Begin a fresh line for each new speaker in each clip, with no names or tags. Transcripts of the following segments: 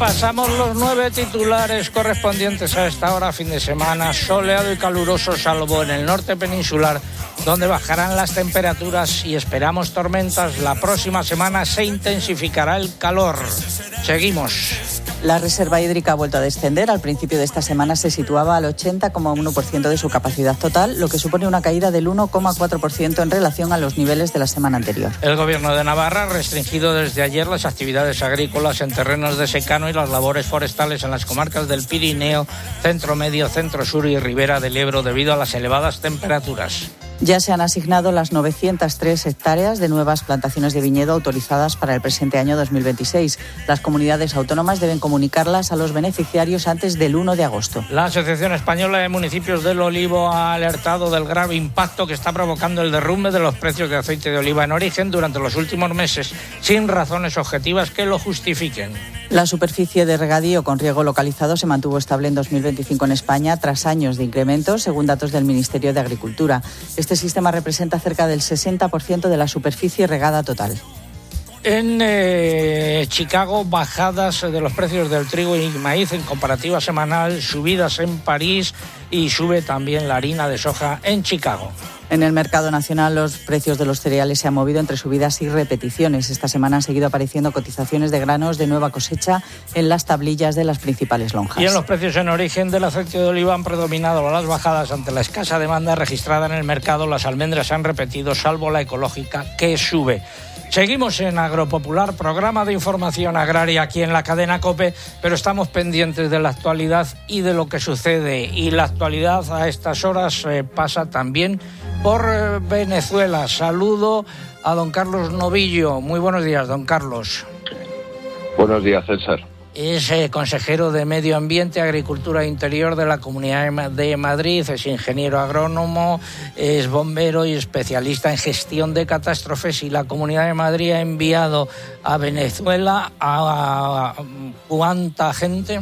Repasamos los 9 titulares correspondientes a esta hora, fin de semana soleado y caluroso, salvo en el norte peninsular, donde bajarán las temperaturas y esperamos tormentas. La próxima semana se intensificará el calor. Seguimos.
La reserva hídrica ha vuelto a descender. Al principio de esta semana se situaba al 80,1% de su capacidad total, lo que supone una caída del 1,4% en relación a los niveles de la semana anterior.
El Gobierno de Navarra ha restringido desde ayer las actividades agrícolas en terrenos de secano y las labores forestales en las comarcas del Pirineo, Centro Medio, Centro Sur y Ribera del Ebro debido a las elevadas temperaturas.
Ya se han asignado las 903 hectáreas de nuevas plantaciones de viñedo autorizadas para el presente año 2026. Las comunidades autónomas deben comunicarlas a los beneficiarios antes del 1 de agosto.
La Asociación Española de Municipios del Olivo ha alertado del grave impacto que está provocando el derrumbe de los precios de aceite de oliva en origen durante los últimos meses, sin razones objetivas que lo justifiquen.
La superficie de regadío con riego localizado se mantuvo estable en 2025 en España tras años de incrementos, según datos del Ministerio de Agricultura. Este sistema representa cerca del 60% de la superficie regada total.
En Chicago, bajadas de los precios del trigo y maíz en comparativa semanal, subidas en París y sube también la harina de soja en Chicago.
En el mercado nacional, los precios de los cereales se han movido entre subidas y repeticiones. Esta semana han seguido apareciendo cotizaciones de granos de nueva cosecha en las tablillas de las principales lonjas.
Y en los precios en origen del aceite de oliva han predominado las bajadas ante la escasa demanda registrada en el mercado. Las almendras han repetido, salvo la ecológica, que sube. Seguimos en Agropopular, programa de información agraria aquí en la cadena COPE, pero estamos pendientes de la actualidad y de lo que sucede. Y la actualidad a estas horas pasa también por Venezuela. Saludo a don Carlos Novillo. Muy buenos días, don Carlos.
Buenos días, César.
Es consejero de Medio Ambiente, Agricultura e Interior de la Comunidad de Madrid, es ingeniero agrónomo, es bombero y especialista en gestión de catástrofes, y la Comunidad de Madrid ha enviado a Venezuela a ¿cuánta gente?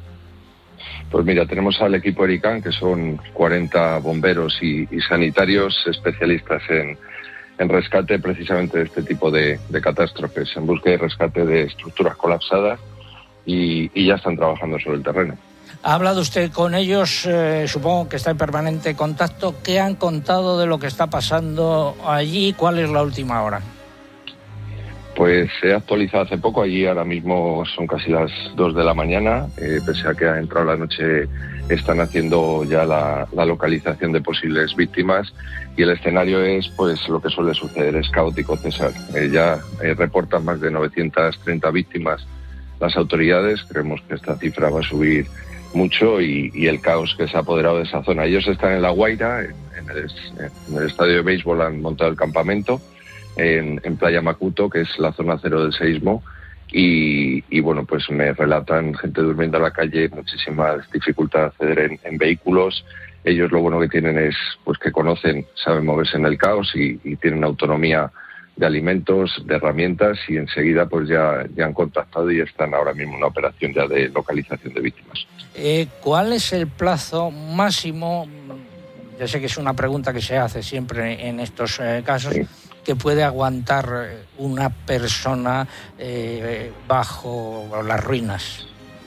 Pues mira, tenemos al equipo ERICAN, que son 40 bomberos y sanitarios especialistas en rescate precisamente de este tipo de catástrofes, en búsqueda y rescate de estructuras colapsadas. Y ya están trabajando sobre el terreno.
¿Ha hablado usted con ellos? Supongo que está en permanente contacto. ¿Qué han contado de lo que está pasando allí? ¿Cuál es la última hora?
Pues se ha actualizado hace poco. Allí ahora mismo son casi las 2 de la mañana. Pese a que ha entrado la noche, están haciendo ya la localización de posibles víctimas. Y el escenario es pues lo que suele suceder, es caótico, César. Ya reportan más de 930 víctimas las autoridades. Creemos que esta cifra va a subir mucho y el caos que se ha apoderado de esa zona. Ellos están en La Guaira, en el estadio de béisbol han montado el campamento, en Playa Macuto, que es la zona cero del seísmo, y bueno, pues me relatan gente durmiendo en la calle, muchísima dificultad de acceder en vehículos. Ellos lo bueno que tienen es pues que conocen, saben moverse en el caos y tienen autonomía de alimentos, de herramientas, y enseguida pues ya han contactado y están ahora mismo en una operación ya de localización de víctimas.
¿Cuál es el plazo máximo? Ya sé que es una pregunta que se hace siempre en estos casos, sí, que puede aguantar una persona bajo las ruinas.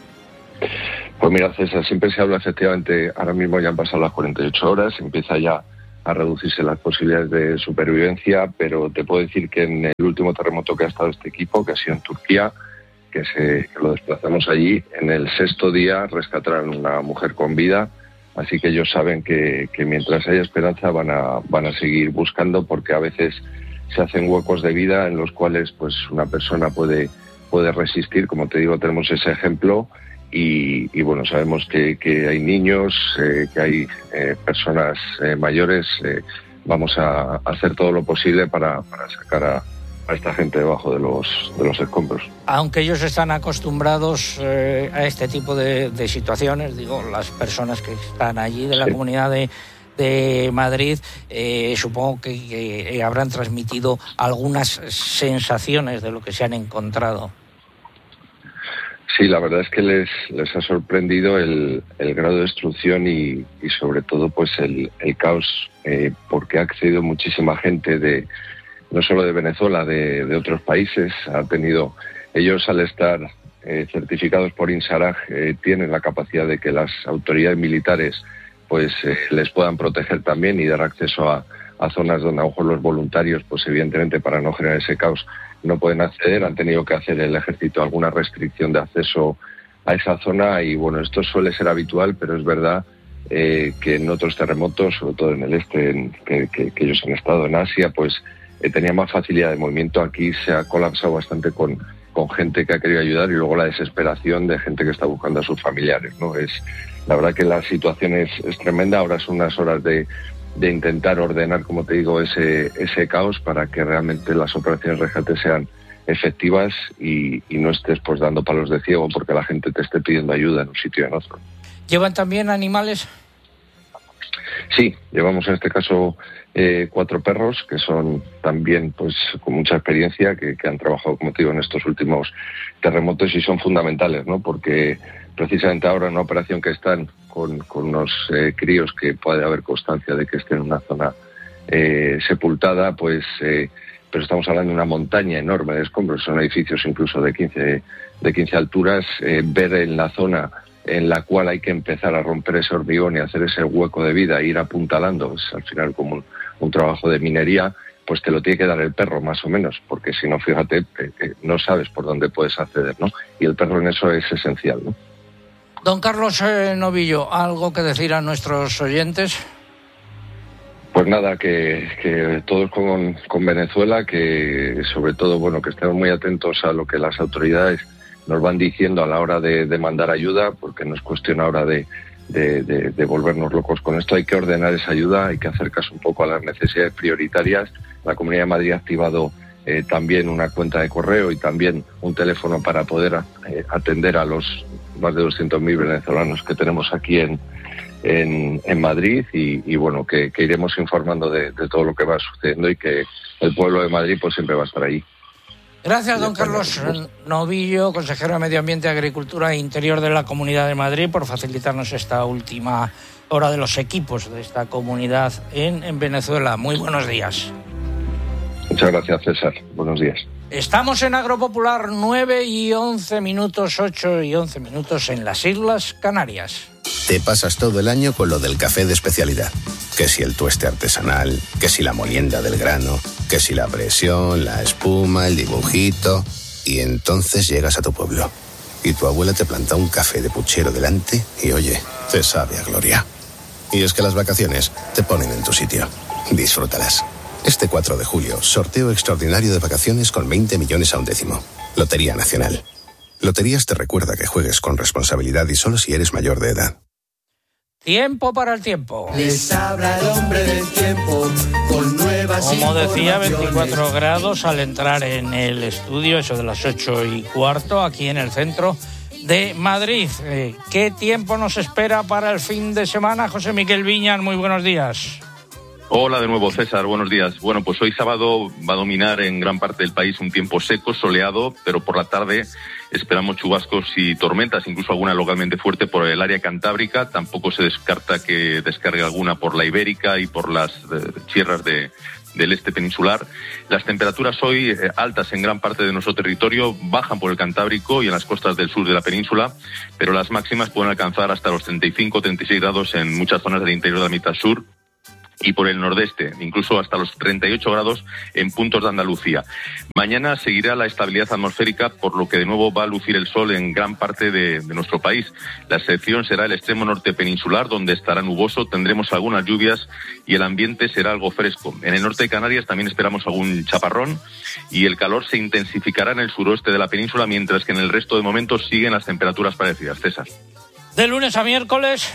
Pues mira, César, siempre se habla efectivamente, ahora mismo ya han pasado las 48 horas, empieza ya a reducirse las posibilidades de supervivencia, pero te puedo decir que en el último terremoto que ha estado este equipo, que ha sido en Turquía, que lo desplazamos allí, en el 6º día rescataron a una mujer con vida, así que ellos saben que mientras haya esperanza van a seguir buscando, porque a veces se hacen huecos de vida en los cuales pues una persona puede resistir. Como te digo, tenemos ese ejemplo. Y bueno, sabemos que hay niños, que hay personas mayores. Vamos a hacer todo lo posible para sacar a esta gente debajo de los escombros.
Aunque ellos están acostumbrados a este tipo de situaciones, digo, las personas que están allí de la comunidad de Madrid, supongo que habrán transmitido algunas sensaciones de lo que se han encontrado.
Sí, la verdad es que les ha sorprendido el grado de destrucción y sobre todo pues el caos, porque ha accedido muchísima gente no solo de Venezuela, de otros países. Ellos al estar certificados por INSARAG, tienen la capacidad de que las autoridades militares pues les puedan proteger también y dar acceso a zonas donde a lo mejor los voluntarios, pues evidentemente para no generar ese caos, no pueden acceder. Han tenido que hacer el ejército alguna restricción de acceso a esa zona y bueno, esto suele ser habitual, pero es verdad que en otros terremotos, sobre todo en el este, que ellos han estado en Asia, pues tenía más facilidad de movimiento. Aquí se ha colapsado bastante con gente que ha querido ayudar y luego la desesperación de gente que está buscando a sus familiares, ¿no? La verdad que la situación es tremenda. Ahora son unas horas de intentar ordenar, como te digo, ese caos para que realmente las operaciones de rescate sean efectivas y no estés pues dando palos de ciego porque la gente te esté pidiendo ayuda en un sitio y en otro.
¿Llevan también animales?
Sí, llevamos en este caso 4 perros que son también pues con mucha experiencia, que han trabajado, como te digo, en estos últimos terremotos y son fundamentales, ¿no? Porque precisamente ahora en una operación que están con unos críos que puede haber constancia de que estén en una zona sepultada, pues pero estamos hablando de una montaña enorme de escombros, son edificios incluso de 15 alturas, ver en la zona en la cual hay que empezar a romper ese hormigón y hacer ese hueco de vida e ir apuntalando, es al final como un trabajo de minería, pues te lo tiene que dar el perro más o menos, porque si no, fíjate, no sabes por dónde puedes acceder, ¿no? Y el perro en eso es esencial, ¿no?
Don Carlos Novillo, ¿algo que decir a nuestros oyentes?
Pues nada, que todos con Venezuela, que sobre todo, bueno, que estemos muy atentos a lo que las autoridades nos van diciendo a la hora de mandar ayuda, porque no es cuestión ahora de volvernos locos con esto. Hay que ordenar esa ayuda, hay que hacer caso un poco a las necesidades prioritarias. La Comunidad de Madrid ha activado también una cuenta de correo y también un teléfono para poder atender a los más de 200.000 venezolanos que tenemos aquí en Madrid y bueno, que iremos informando de todo lo que va sucediendo y que el pueblo de Madrid pues siempre va a estar ahí.
Gracias, don Carlos Novillo, consejero de Medio Ambiente, Agricultura e Interior de la Comunidad de Madrid, por facilitarnos esta última hora de los equipos de esta comunidad en Venezuela. Muy buenos días.
Muchas gracias, César. Buenos días.
Estamos en Agropopular, 9:11, 8:11 en las Islas Canarias.
Te pasas todo el año con lo del café de especialidad. Que si el tueste artesanal, que si la molienda del grano, que si la presión, la espuma, el dibujito. Y entonces llegas a tu pueblo. Y tu abuela te planta un café de puchero delante y oye, te sabe a gloria. Y es que las vacaciones te ponen en tu sitio. Disfrútalas. Este 4 de julio, sorteo extraordinario de vacaciones con 20 millones a un décimo. Lotería Nacional. Loterías te recuerda que juegues con responsabilidad y solo si eres mayor de edad.
Tiempo para el tiempo.
Les habla el hombre del tiempo con nuevas
Como decía,
informaciones.
24 grados al entrar en el estudio, eso de las 8:15, aquí en el centro de Madrid. ¿Qué tiempo nos espera para el fin de semana? José Miguel Viñas, muy buenos días.
Hola de nuevo, César, buenos días. Bueno, pues hoy sábado va a dominar en gran parte del país un tiempo seco, soleado, pero por la tarde esperamos chubascos y tormentas, incluso alguna localmente fuerte por el área cantábrica. Tampoco se descarta que descargue alguna por la Ibérica y por las sierras del este peninsular. Las temperaturas hoy altas en gran parte de nuestro territorio, bajan por el Cantábrico y en las costas del sur de la península, pero las máximas pueden alcanzar hasta los 35-36 grados en muchas zonas del interior de la mitad sur y por el nordeste, incluso hasta los 38 grados en puntos de Andalucía. Mañana seguirá la estabilidad atmosférica, por lo que de nuevo va a lucir el sol en gran parte de nuestro país. La excepción será el extremo norte peninsular, donde estará nuboso, tendremos algunas lluvias y el ambiente será algo fresco. En el norte de Canarias también esperamos algún chaparrón y el calor se intensificará en el suroeste de la península, mientras que en el resto de momentos siguen las temperaturas parecidas. César.
De lunes a miércoles.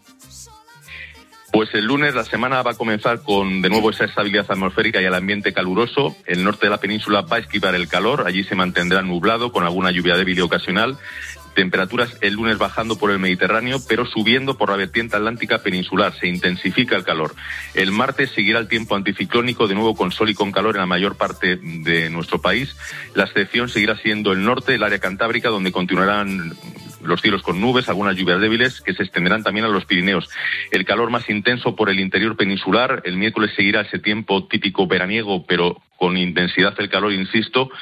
Pues el lunes la semana va a comenzar con de nuevo esa estabilidad atmosférica y el ambiente caluroso. El norte de la península va a esquivar el calor, allí se mantendrá nublado con alguna lluvia débil y ocasional. Temperaturas el lunes bajando por el Mediterráneo, pero subiendo por la vertiente atlántica peninsular. Se intensifica el calor. El martes seguirá el tiempo anticiclónico, de nuevo con sol y con calor en la mayor parte de nuestro país. La excepción seguirá siendo el norte, el área cantábrica, donde continuarán los cielos con nubes, algunas lluvias débiles que se extenderán también a los Pirineos. El calor más intenso por el interior peninsular. El miércoles seguirá ese tiempo típico veraniego, pero con intensidad el calor, insisto.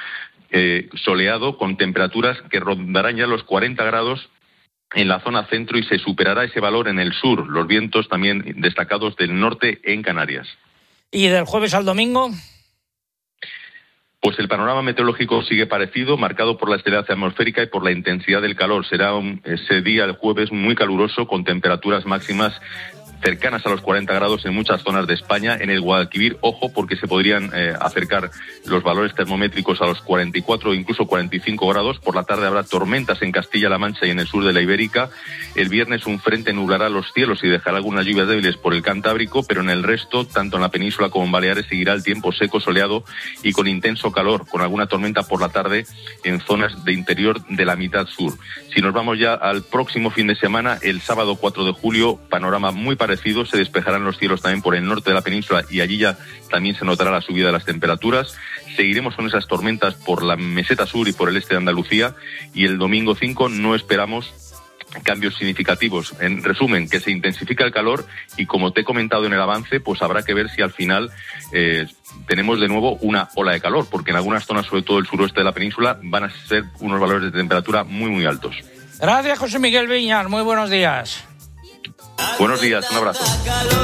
soleado, con temperaturas que rondarán ya los 40 grados en la zona centro y se superará ese valor en el sur. Los vientos también destacados del norte en Canarias.
¿Y del jueves al domingo?
Pues el panorama meteorológico sigue parecido, marcado por la esterilidad atmosférica y por la intensidad del calor. Será ese día, el jueves, muy caluroso, con temperaturas máximas cercanas a los 40 grados en muchas zonas de España. En el Guadalquivir, ojo, porque se podrían acercar los valores termométricos a los 44 o incluso 45 grados. Por la tarde habrá tormentas en Castilla-La Mancha y en el sur de la Ibérica. El viernes un frente nublará los cielos y dejará algunas lluvias débiles por el Cantábrico, pero en el resto, tanto en la península como en Baleares, seguirá el tiempo seco, soleado y con intenso calor, con alguna tormenta por la tarde en zonas de interior de la mitad sur. Si nos vamos ya al próximo fin de semana, el sábado 4 de julio, panorama muy parecido. Se despejarán los cielos también por el norte de la península y allí ya también se notará la subida de las temperaturas. Seguiremos con esas tormentas por la meseta sur y por el este de Andalucía, y el domingo 5 no esperamos cambios significativos. En resumen, que se intensifica el calor y, como te he comentado en el avance, pues habrá que ver si al final tenemos de nuevo una ola de calor, porque en algunas zonas, sobre todo el suroeste de la península, van a ser unos valores de temperatura muy, muy altos.
Gracias, José Miguel Viñas. Muy buenos días.
Buenos días, un abrazo.